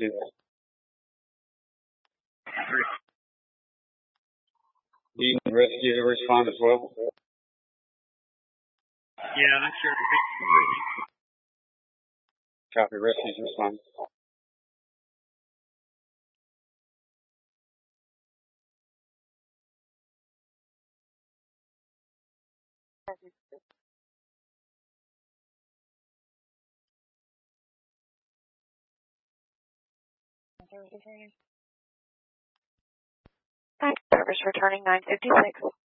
Dean Rescue to respond as well. Yeah, I'm sure. Copy, rescue's respond. Service returning 956.